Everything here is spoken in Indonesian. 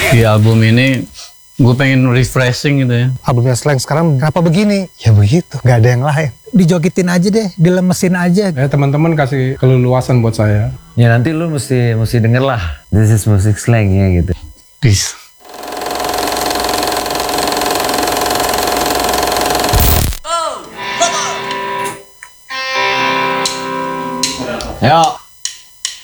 Di album ini gue pengen refreshing gitu ya. Albumnya Slank sekarang kenapa begini? Ya begitu, gak ada yang lain. Dijogitin aja deh, dilemesin aja. Teman-teman kasih keleluasan buat saya. Ya nanti lu mesti denger lah. This is music slang ya gitu. Peace. Ayo.